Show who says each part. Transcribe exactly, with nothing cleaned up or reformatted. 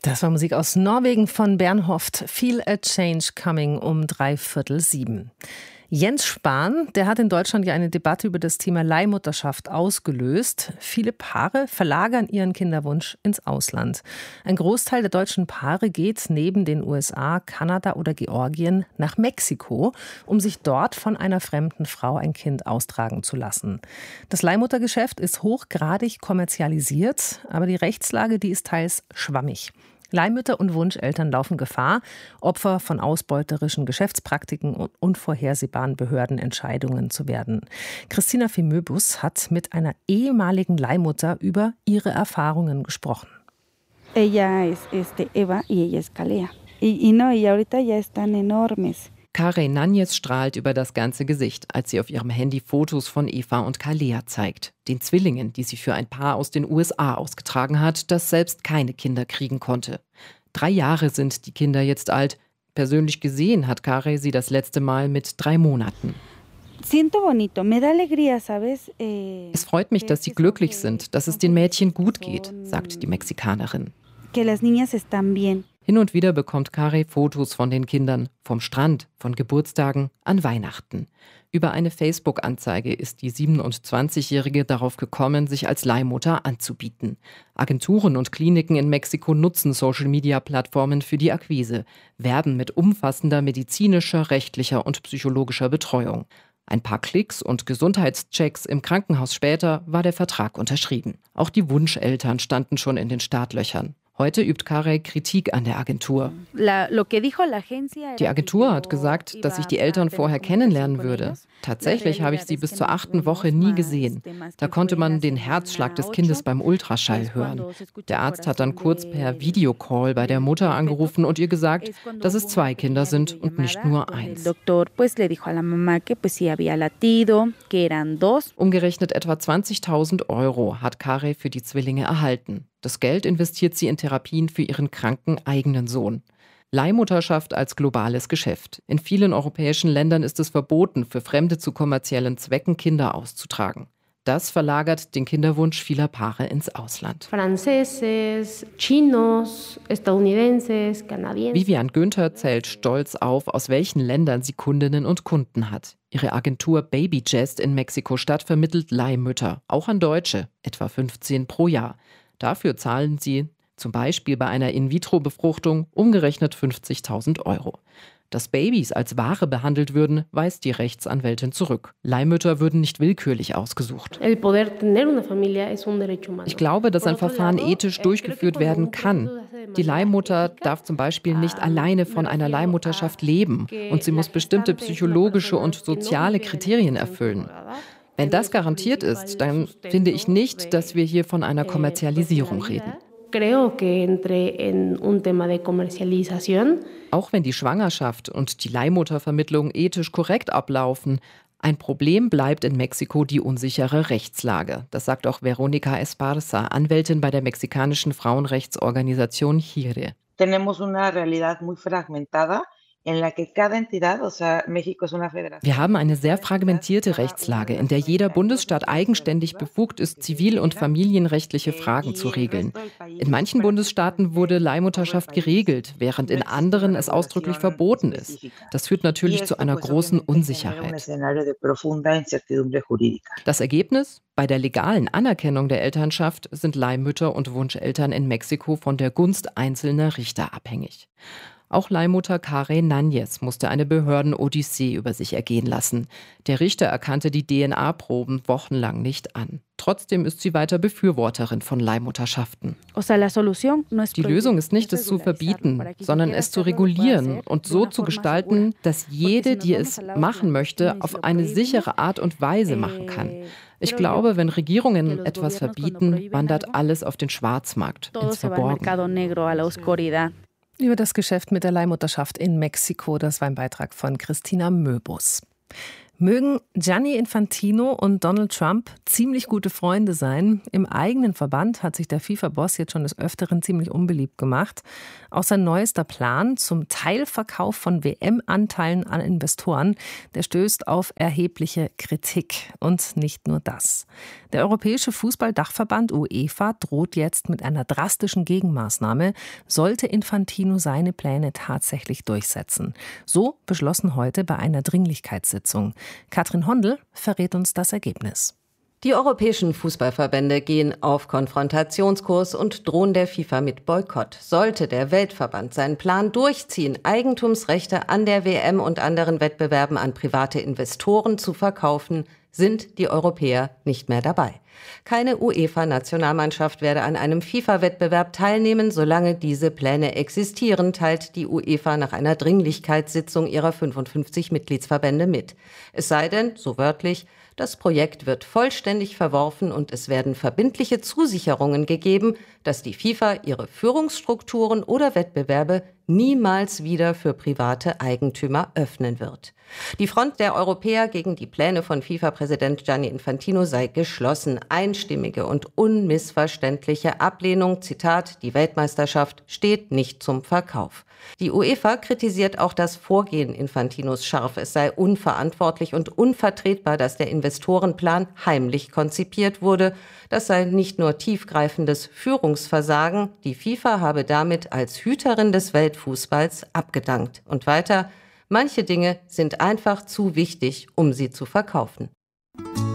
Speaker 1: Das war Musik aus Norwegen von Bernhoft. Feel a Change Coming um dreiviertel sieben. Jens Spahn, der hat in Deutschland ja eine Debatte über das Thema Leihmutterschaft ausgelöst. Viele Paare verlagern ihren Kinderwunsch ins Ausland. Ein Großteil der deutschen Paare geht neben den U S A, Kanada oder Georgien nach Mexiko, um sich dort von einer fremden Frau ein Kind austragen zu lassen. Das Leihmuttergeschäft ist hochgradig kommerzialisiert, aber die Rechtslage, die ist teils schwammig. Leihmütter und Wunscheltern laufen Gefahr, Opfer von ausbeuterischen Geschäftspraktiken und unvorhersehbaren Behördenentscheidungen zu werden. Christina Fimöbus hat mit einer ehemaligen Leihmutter über ihre Erfahrungen gesprochen.
Speaker 2: Ella es este Eva y ella es Kalea. Y, y no, y ahorita ya están enormes.
Speaker 3: Kare Nanjes strahlt über das ganze Gesicht, als sie auf ihrem Handy Fotos von Eva und Kalea zeigt, den Zwillingen, die sie für ein Paar aus den U S A ausgetragen hat, das selbst keine Kinder kriegen konnte. Drei Jahre sind die Kinder jetzt alt. Persönlich gesehen hat Kare sie das letzte Mal mit drei Monaten. Es freut mich, dass sie glücklich sind, dass es den Mädchen gut geht, sagt die Mexikanerin. Hin und wieder bekommt Kare Fotos von den Kindern, vom Strand, von Geburtstagen, an Weihnachten. Über eine Facebook-Anzeige ist die siebenundzwanzigjährige darauf gekommen, sich als Leihmutter anzubieten. Agenturen und Kliniken in Mexiko nutzen Social-Media-Plattformen für die Akquise, werben mit umfassender medizinischer, rechtlicher und psychologischer Betreuung. Ein paar Klicks und Gesundheitschecks im Krankenhaus später war der Vertrag unterschrieben. Auch die Wunscheltern standen schon in den Startlöchern. Heute übt Kare Kritik an der Agentur. Die Agentur hat gesagt, dass ich die Eltern vorher kennenlernen würde. Tatsächlich habe ich sie bis zur achten Woche nie gesehen. Da konnte man den Herzschlag des Kindes beim Ultraschall hören. Der Arzt hat dann kurz per Videocall bei der Mutter angerufen und ihr gesagt, dass es zwei Kinder sind und nicht nur eins. Umgerechnet etwa zwanzigtausend Euro hat Kare für die Zwillinge erhalten. Das Geld investiert sie in Therapien für ihren kranken eigenen Sohn. Leihmutterschaft als globales Geschäft. In vielen europäischen Ländern ist es verboten, für Fremde zu kommerziellen Zwecken Kinder auszutragen. Das verlagert den Kinderwunsch vieler Paare ins Ausland.
Speaker 4: Franceses, Chinos, Estadounidenses, Canadienses.
Speaker 3: Vivian Günther zählt stolz auf, aus welchen Ländern sie Kundinnen und Kunden hat. Ihre Agentur Babyjest in Mexiko-Stadt vermittelt Leihmütter, auch an Deutsche, etwa fünfzehn pro Jahr. Dafür zahlen sie zum Beispiel bei einer In-vitro-Befruchtung umgerechnet fünfzigtausend Euro. Dass Babys als Ware behandelt würden, weist die Rechtsanwältin zurück. Leihmütter würden nicht willkürlich ausgesucht. Ich glaube, dass ein Verfahren ethisch durchgeführt werden kann. Die Leihmutter darf zum Beispiel nicht alleine von einer Leihmutterschaft leben und sie muss bestimmte psychologische und soziale Kriterien erfüllen. Wenn das garantiert ist, dann finde ich nicht, dass wir hier von einer Kommerzialisierung reden. Auch wenn die Schwangerschaft und die Leihmuttervermittlung ethisch korrekt ablaufen, ein Problem bleibt in Mexiko die unsichere Rechtslage. Das sagt auch Veronica Esparza, Anwältin bei der mexikanischen Frauenrechtsorganisation Hire.
Speaker 5: Tenemos una realidad muy fragmentada.
Speaker 3: Wir haben eine sehr fragmentierte Rechtslage, in der jeder Bundesstaat eigenständig befugt ist, zivil- und familienrechtliche Fragen zu regeln. In manchen Bundesstaaten wurde Leihmutterschaft geregelt, während in anderen es ausdrücklich verboten ist. Das führt natürlich zu einer großen Unsicherheit. Das Ergebnis? Bei der legalen Anerkennung der Elternschaft sind Leihmütter und Wunscheltern in Mexiko von der Gunst einzelner Richter abhängig. Auch Leihmutter Kare Nanjes musste eine Behörden-Odyssee über sich ergehen lassen. Der Richter erkannte die D N A-Proben wochenlang nicht an. Trotzdem ist sie weiter Befürworterin von Leihmutterschaften. Die Lösung ist nicht, es zu verbieten, sondern es zu regulieren und so zu gestalten, dass jede, die es machen möchte, auf eine sichere Art und Weise machen kann. Ich glaube, wenn Regierungen etwas verbieten, wandert alles auf den Schwarzmarkt, ins Verborgene.
Speaker 1: Über das Geschäft mit der Leihmutterschaft in Mexiko, das war ein Beitrag von Christina Möbus. Mögen Gianni Infantino und Donald Trump ziemlich gute Freunde sein. Im eigenen Verband hat sich der FIFA-Boss jetzt schon des Öfteren ziemlich unbeliebt gemacht. Auch sein neuester Plan zum Teilverkauf von W M-Anteilen an Investoren, der stößt auf erhebliche Kritik. Und nicht nur das. Der Europäische Fußballdachverband UEFA droht jetzt mit einer drastischen Gegenmaßnahme, sollte Infantino seine Pläne tatsächlich durchsetzen. So beschlossen heute bei einer Dringlichkeitssitzung. Katrin Hondel verrät uns das Ergebnis.
Speaker 6: Die europäischen Fußballverbände gehen auf Konfrontationskurs und drohen der FIFA mit Boykott. Sollte der Weltverband seinen Plan durchziehen, Eigentumsrechte an der W M und anderen Wettbewerben an private Investoren zu verkaufen, sind die Europäer nicht mehr dabei. Keine UEFA-Nationalmannschaft werde an einem FIFA-Wettbewerb teilnehmen, solange diese Pläne existieren, teilt die UEFA nach einer Dringlichkeitssitzung ihrer fünfundfünfzig Mitgliedsverbände mit. Es sei denn, so wörtlich, das Projekt wird vollständig verworfen und es werden verbindliche Zusicherungen gegeben, dass die FIFA ihre Führungsstrukturen oder Wettbewerbe niemals wieder für private Eigentümer öffnen wird. Die Front der Europäer gegen die Pläne von FIFA-Präsident Gianni Infantino sei geschlossen. Einstimmige und unmissverständliche Ablehnung, Zitat, die Weltmeisterschaft steht nicht zum Verkauf. Die UEFA kritisiert auch das Vorgehen Infantinos scharf. Es sei unverantwortlich und unvertretbar, dass der Investorenplan heimlich konzipiert wurde. Das sei nicht nur tiefgreifendes Führungsversagen, die FIFA habe damit als Hüterin des Weltfußballs abgedankt. Und weiter, manche Dinge sind einfach zu wichtig, um sie zu verkaufen.